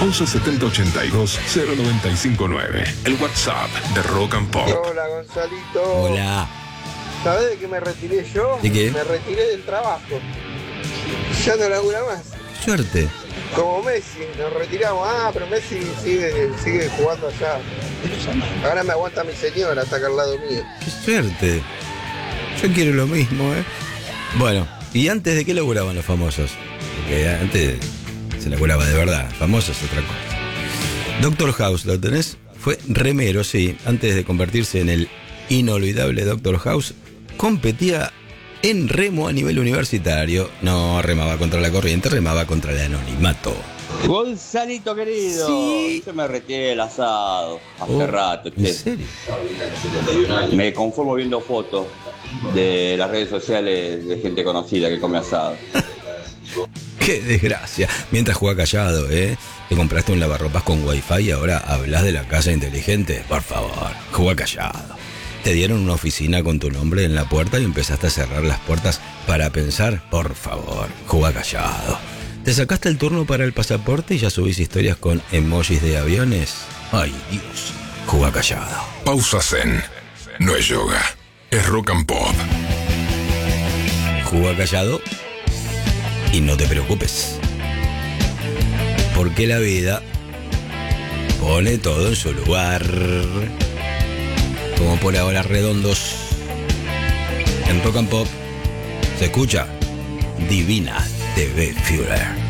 11 70 82 0959. El WhatsApp de Rock and Pop. Hola, Gonzalito. Hola. ¿Sabés de qué me retiré yo? ¿De qué? Me retiré del trabajo. Ya no labura más. Suerte. Como Messi, nos retiramos. Pero Messi sigue jugando allá. Ahora me aguanta mi señora, está acá al lado mío. Qué suerte. Yo quiero lo mismo, ¿eh? Bueno, ¿y antes de qué laburaban los famosos? Porque antes se laburaba de verdad. Famosos es otra cosa. Doctor House, ¿lo tenés? Fue remero, sí. Antes de convertirse en el inolvidable Doctor House, competía en remo a nivel universitario. No remaba contra la corriente, remaba contra el anonimato. Gonzalito querido, sí. Yo me retiré del asado hace rato, che. ¿En serio? Me conformo viendo fotos de las redes sociales de gente conocida que come asado. ¡Qué desgracia! Mientras juega callado, ¿eh? Te compraste un lavarropas con wifi y ahora hablas de la casa inteligente. Por favor, juega callado. Te dieron una oficina con tu nombre en la puerta y empezaste a cerrar las puertas para pensar. Por favor, juega callado. Te sacaste el turno para el pasaporte y ya subís historias con emojis de aviones. Ay, Dios, juega callado. Pausa Zen. No es yoga, es Rock and Pop. Juega callado y no te preocupes. Porque la vida pone todo en su lugar. Como por ahora redondos. En Rock and Pop se escucha Divina TV Führer.